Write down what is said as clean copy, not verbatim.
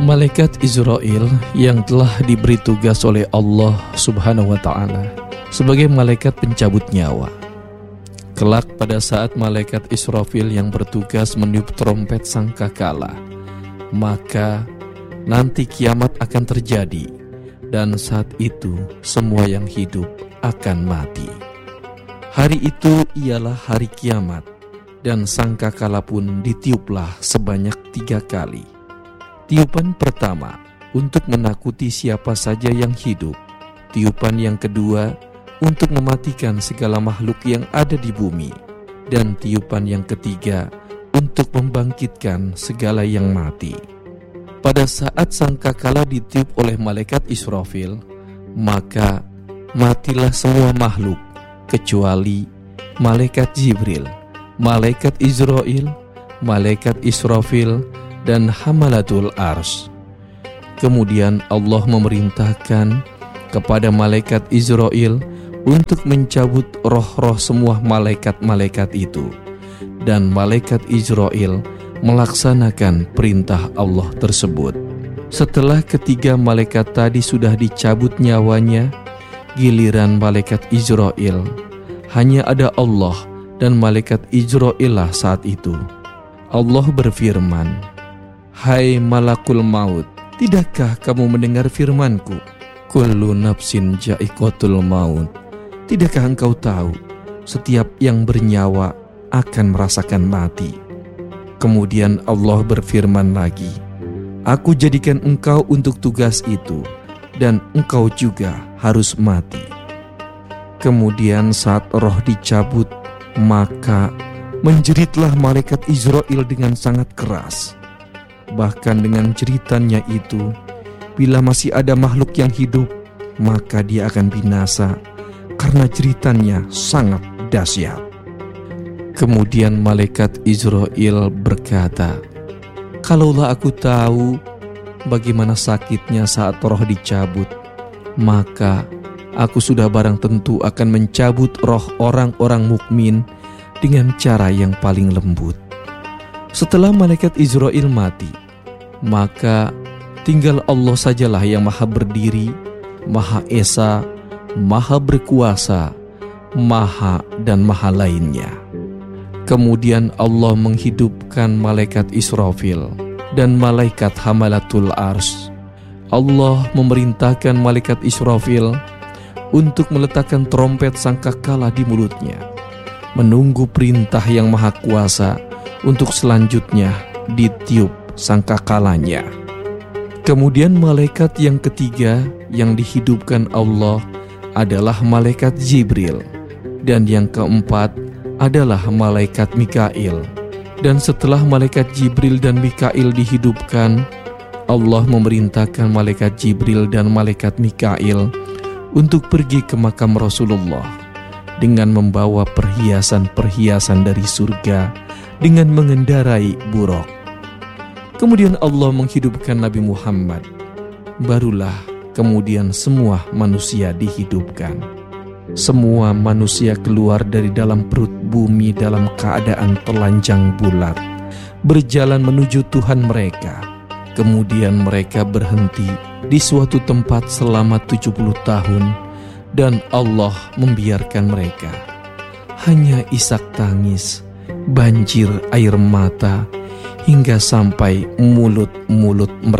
Malaikat Israil yang telah diberi tugas oleh Allah Subhanahu wa Ta'ala sebagai malaikat pencabut nyawa. Kelak pada saat malaikat Israfil yang bertugas meniup trompet sangkakala, maka nanti kiamat akan terjadi, dan saat itu semua yang hidup akan mati. Hari itu ialah hari kiamat, dan sangkakala pun ditiuplah sebanyak 3 kali. Tiupan pertama untuk menakuti siapa saja yang hidup. Tiupan yang kedua untuk mematikan segala makhluk yang ada di bumi. Dan tiupan yang ketiga untuk membangkitkan segala yang mati. Pada saat sangkakala ditiup oleh malaikat Israfil, maka matilah semua makhluk kecuali malaikat Jibril, malaikat Israil, malaikat Israfil, dan Hamalatul Arsy. Kemudian Allah memerintahkan kepada malaikat Israil untuk mencabut roh-roh semua malaikat-malaikat itu, dan malaikat Israil melaksanakan perintah Allah tersebut. Setelah ketiga malaikat tadi sudah dicabut nyawanya, giliran malaikat Israil. Hanya ada Allah dan malaikat Israil lah saat itu. Allah berfirman, "Hai malakul maut, tidakkah kamu mendengar firmanku? Kullu nafsin ja'iqatul maut. Tidakkah engkau tahu, setiap yang bernyawa akan merasakan mati?" Kemudian Allah berfirman lagi, "Aku jadikan engkau untuk tugas itu, dan engkau juga harus mati." Kemudian saat roh dicabut, maka menjeritlah malaikat Israil dengan sangat keras. Bahkan dengan jeritannya itu, bila masih ada makhluk yang hidup, maka dia akan binasa karena jeritannya sangat dahsyat. Kemudian malaikat Israil berkata, "Kalaulah aku tahu bagaimana sakitnya saat roh dicabut, maka aku sudah barang tentu akan mencabut roh orang-orang mukmin dengan cara yang paling lembut." Setelah malaikat Israil mati, maka tinggal Allah sajalah yang maha berdiri, maha esa, maha berkuasa, maha dan maha lainnya. Kemudian Allah menghidupkan malaikat Israfil dan malaikat Hamalatul Arsy. Allah memerintahkan malaikat Israfil untuk meletakkan trompet sangkakala di mulutnya, menunggu perintah yang maha kuasa untuk selanjutnya ditiup sangkakalanya. Kemudian malaikat yang ketiga yang dihidupkan Allah adalah malaikat Jibril, dan yang keempat adalah malaikat Mikail. Dan setelah malaikat Jibril dan Mikail dihidupkan, Allah memerintahkan malaikat Jibril dan malaikat Mikail untuk pergi ke makam Rasulullah dengan membawa perhiasan-perhiasan dari surga dengan mengendarai buraq. Kemudian Allah menghidupkan Nabi Muhammad. Barulah kemudian semua manusia dihidupkan. Semua manusia keluar dari dalam perut bumi dalam keadaan telanjang bulat, berjalan menuju Tuhan mereka. Kemudian mereka berhenti di suatu tempat selama 70 tahun, dan Allah membiarkan mereka. Hanya isak tangis, banjir air mata, hingga sampai mulut-mulut mereka